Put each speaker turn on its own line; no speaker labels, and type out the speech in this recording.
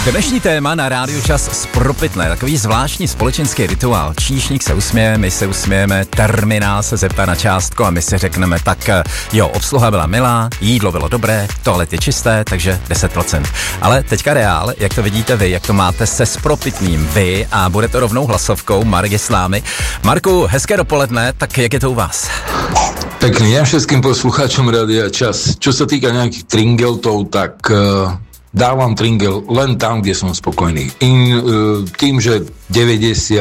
Dnešní téma na Rádiu Čas spropitné, takový zvláštní společenský rituál. Číšník se usměje, my se usmějeme, terminál se zeptá na částku a my si řekneme, tak jo, obsluha byla milá, jídlo bylo dobré, toalet je čisté, takže 10%. Ale teďka reál, jak to vidíte vy, jak to máte se spropitným vy a bude to rovnou hlasovkou, Marek je s námi. Marku, hezké dopoledne, tak jak je to u vás?
Pekný deň všetkým poslucháčom Rádia Čas. Čo sa týka nejakých tringeltov, tak dávam tringel len tam, kde som spokojný. Tým, že 90